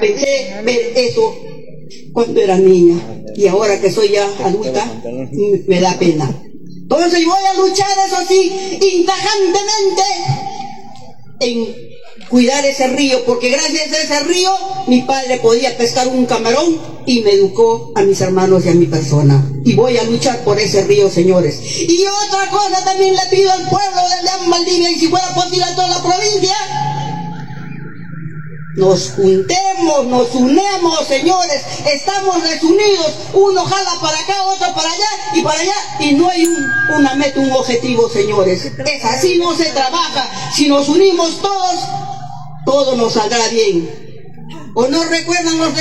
pensé ver eso cuando era niña, y ahora que soy ya adulta me da pena. Entonces voy a luchar, eso sí, intajantemente en cuidar ese río, porque gracias a ese río mi padre podía pescar un camarón y me educó a mis hermanos y a mi persona. Y voy a luchar por ese río, señores. Y otra cosa también le pido al pueblo de León, Valdivia, y si fuera posible a toda la provincia: nos juntemos, nos unemos, señores. Estamos desunidos, uno jala para acá, otro para allá, y no hay una meta, un objetivo, señores. Es así, no se trabaja. Si nos unimos todos, todo nos saldrá bien. ¿O no recuerdan los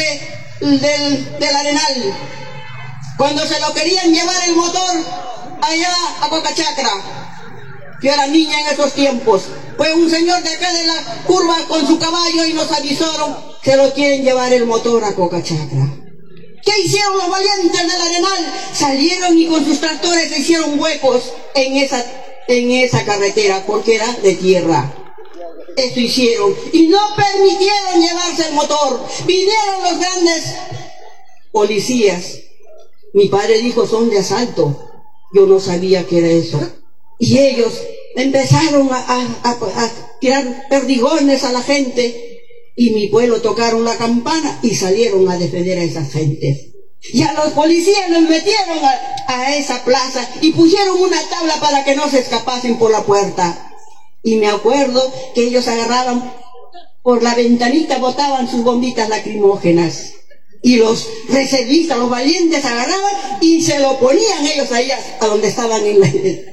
del Arenal? Cuando se lo querían llevar el motor allá a Cocachacra. Yo era niña en esos tiempos. Fue un señor de acá de la curva con su caballo y nos avisaron que lo quieren llevar el motor a Cocachacra. ¿Qué hicieron los valientes del Arenal? Salieron y con sus tractores se hicieron huecos en esa carretera, porque era de tierra. Eso hicieron y no permitieron llevarse el motor. Vinieron los grandes policías. Mi padre dijo: son de asalto. Yo no sabía que era eso. Y ellos empezaron a tirar perdigones a la gente, y mi pueblo tocaron la campana y salieron a defender a esas gentes. Y a los policías los metieron a esa plaza y pusieron una tabla para que no se escapasen por la puerta. Y me acuerdo que ellos agarraban por la ventanita, botaban sus bombitas lacrimógenas. Y los reservistas, los valientes, agarraban y se lo ponían ellos ahí a donde estaban en la...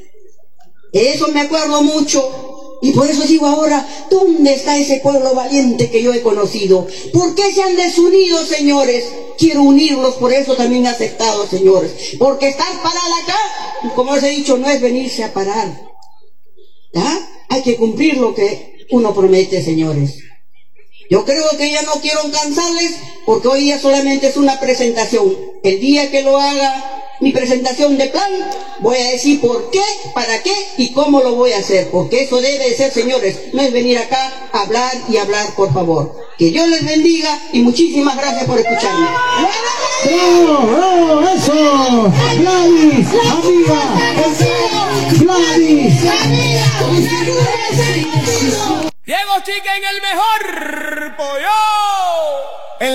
Eso me acuerdo mucho. Y por eso digo ahora: ¿dónde está ese pueblo valiente que yo he conocido? ¿Por qué se han desunido, señores? Quiero unirlos, por eso también he aceptado, señores. Porque estar parada acá, como os he dicho, no es venirse a parar. ¿Ya? Hay que cumplir lo que uno promete, señores. Yo creo que ya no quiero cansarles, porque hoy día solamente es una presentación. El día que lo haga mi presentación de plan, voy a decir por qué, para qué y cómo lo voy a hacer. Porque eso debe de ser, señores. No es venir acá a hablar y hablar, por favor. Que Dios les bendiga y muchísimas gracias por escucharme. ¡Bravo, bravo, eso! ¡Gladys, amiga! ¡Gladys! Diego Chica en el mejor pollo.